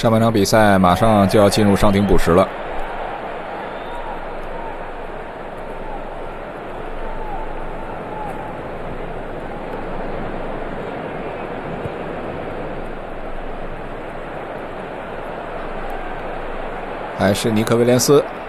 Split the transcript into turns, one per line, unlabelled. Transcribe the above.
上半场比赛马上就要进入上庭补时了。还是尼克威廉斯